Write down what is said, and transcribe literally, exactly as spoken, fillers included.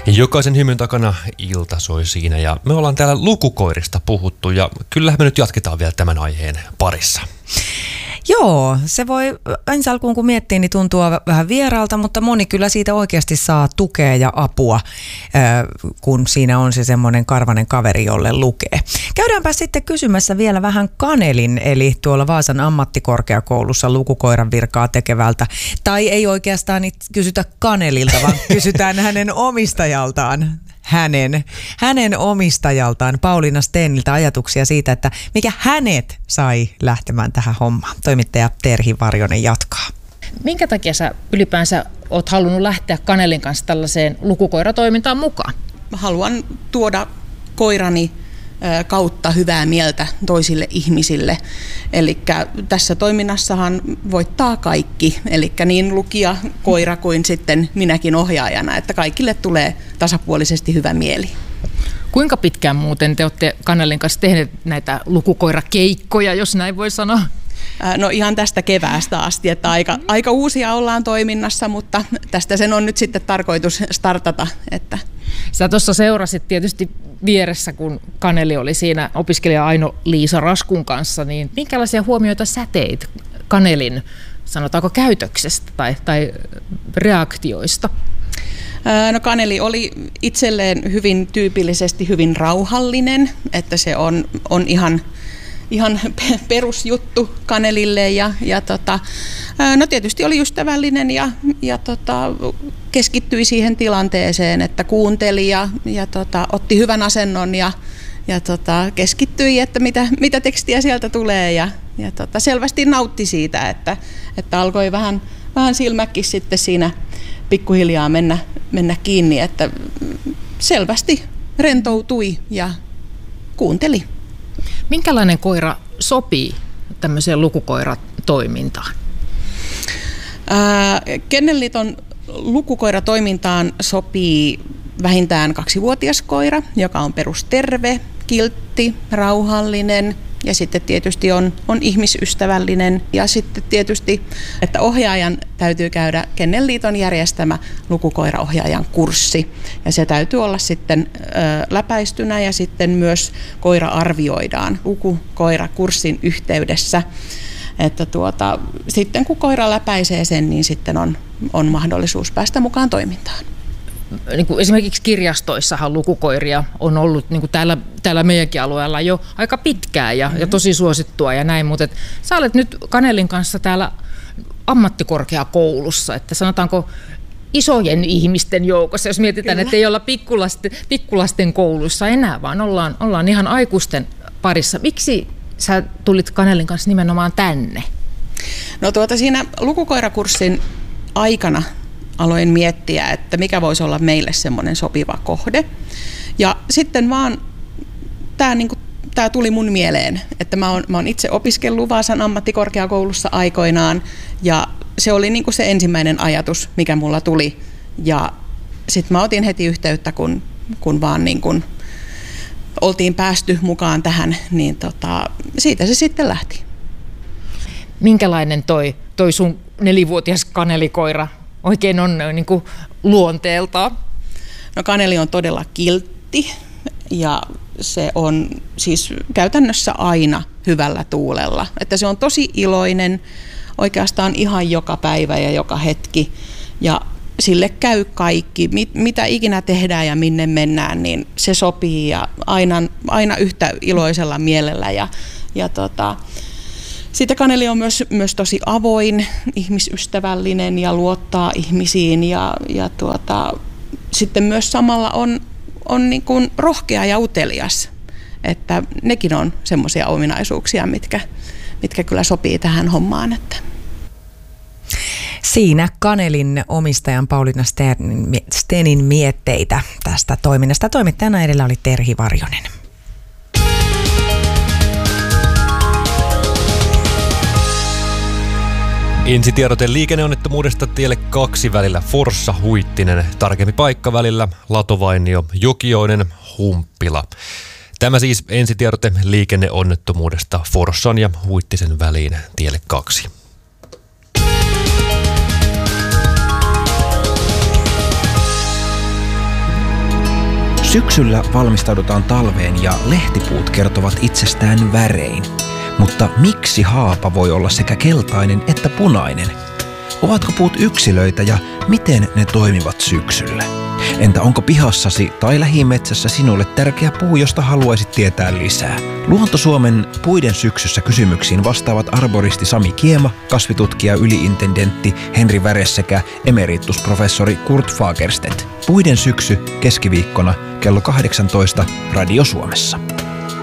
Jokaisen hymyn takana ilta soi siinä ja me ollaan täällä lukukoirista puhuttu ja kyllähän me nyt jatketaan vielä tämän aiheen parissa. Joo, se voi ensi alkuun kun miettii, niin tuntuu vähän vieraalta, mutta moni kyllä siitä oikeasti saa tukea ja apua, kun siinä on se semmoinen karvanen kaveri, jolle lukee. Käydäänpä sitten kysymässä vielä vähän Kanelin, eli tuolla Vaasan ammattikorkeakoulussa lukukoiran virkaa tekevältä. Tai ei oikeastaan kysytä Kanelilta, vaan kysytään hänen omistajaltaan. Hänen, hänen omistajaltaan Pauliina Steniltä ajatuksia siitä, että mikä hänet sai lähtemään tähän hommaan. Toimittaja Terhi Varjonen jatkaa. Minkä takia sä ylipäänsä oot halunnut lähteä Kanelin kanssa tällaiseen lukukoiratoimintaan mukaan? Haluan tuoda koirani kautta hyvää mieltä toisille ihmisille. Eli tässä toiminnassahan voittaa kaikki, eli niin lukija, koira kuin sitten minäkin ohjaajana, että kaikille tulee tasapuolisesti hyvä mieli. Kuinka pitkään muuten te olette Kanelin kanssa tehneet näitä lukukoirakeikkoja, jos näin voi sanoa? No ihan tästä keväästä asti, että aika, aika uusia ollaan toiminnassa, mutta tästä sen on nyt sitten tarkoitus startata. Että. Sä tuossa seurasit tietysti vieressä, kun Kaneli oli siinä opiskelija Aino-Liisa Raskun kanssa, niin minkälaisia huomioita sä teit Kanelin, sanotaanko käytöksestä tai, tai reaktioista? No Kaneli oli itselleen hyvin tyypillisesti hyvin rauhallinen, että se on, on ihan... Ihan perusjuttu Kanelille ja, ja tota, no tietysti oli ystävällinen ja, ja tota, keskittyi siihen tilanteeseen, että kuunteli ja, ja tota, otti hyvän asennon ja, ja tota, keskittyi, että mitä, mitä tekstiä sieltä tulee ja, ja tota, selvästi nautti siitä, että, että alkoi vähän, vähän silmäkin sitten siinä pikkuhiljaa mennä, mennä kiinni, että selvästi rentoutui ja kuunteli. Minkälainen koira sopii tämmöiseen lukukoiratoimintaan? Ää, Kennelliiton lukukoiratoimintaan sopii vähintään kaksivuotias koira, joka on perusterve, kiltti, rauhallinen ja sitten tietysti on, on ihmisystävällinen. Ja sitten tietysti, että ohjaajan täytyy käydä Kennelliiton järjestämä lukukoiraohjaajan kurssi. Ja se täytyy olla sitten ö, läpäistynä ja sitten myös koira arvioidaan lukukoirakurssin yhteydessä. Että tuota, sitten kun koira läpäisee sen, niin sitten on, on mahdollisuus päästä mukaan toimintaan. Niin kuin esimerkiksi kirjastoissahan lukukoiria on ollut niin kuin täällä, täällä meidänkin alueella jo aika pitkään ja, mm-hmm. ja tosi suosittua ja näin, mutta et, sä olet nyt Kanelin kanssa täällä ammattikorkeakoulussa, että sanotaanko isojen ihmisten joukossa, jos mietitään, Kyllä. että ei olla pikkulasten, pikkulasten kouluissa enää, vaan ollaan, ollaan ihan aikuisten parissa. Miksi sä tulit Kanelin kanssa nimenomaan tänne? No tuota siinä lukukoirakurssin aikana aloin miettiä, että mikä voisi olla meille semmoinen sopiva kohde. Ja sitten vaan tämä niinku, tää tuli mun mieleen, että mä oon, mä oon itse opiskellut Vaasan ammattikorkeakoulussa aikoinaan ja se oli niinku se ensimmäinen ajatus, mikä mulla tuli. Ja sitten mä otin heti yhteyttä, kun, kun vaan niinku oltiin päästy mukaan tähän, niin tota, siitä se sitten lähti. Minkälainen toi, toi sun nelivuotias kanelikoira oikein on niin kuin luonteeltaan? No Kaneli on todella kiltti ja se on siis käytännössä aina hyvällä tuulella. Että se on tosi iloinen oikeastaan ihan joka päivä ja joka hetki ja sille käy kaikki, mit, mitä ikinä tehdään ja minne mennään, niin se sopii ja aina, aina yhtä iloisella mielellä ja, ja tota, sitten Kaneli on myös, myös tosi avoin, ihmisystävällinen ja luottaa ihmisiin ja, ja tuota, sitten myös samalla on, on niin kuin rohkea ja utelias, että nekin on semmoisia ominaisuuksia, mitkä, mitkä kyllä sopii tähän hommaan. Että. Siinä Kanelin omistajan Pauliina Stenin mietteitä tästä toiminnasta. Toimittajana edellä oli Terhi Varjonen. Ensitiedote liikenneonnettomuudesta tielle kaksi välillä Forssa-Huittinen. Tarkempi paikka välillä Latovainio, Jokioinen, Humppila. Tämä siis ensitiedote liikenneonnettomuudesta Forssan ja Huittisen väliin tielle kaksi. Syksyllä valmistaudutaan talveen ja lehtipuut kertovat itsestään värein. Mutta miksi haapa voi olla sekä keltainen että punainen? Ovatko puut yksilöitä ja miten ne toimivat syksyllä? Entä onko pihassasi tai lähimetsässä sinulle tärkeä puu, josta haluaisit tietää lisää? Luonto Suomen Puiden syksyssä kysymyksiin vastaavat arboristi Sami Kiema, kasvitutkija yliintendentti Henri Väres sekä emeritusprofessori Kurt Fagerstedt. Puiden syksy keskiviikkona kello kahdeksantoista Radio Suomessa.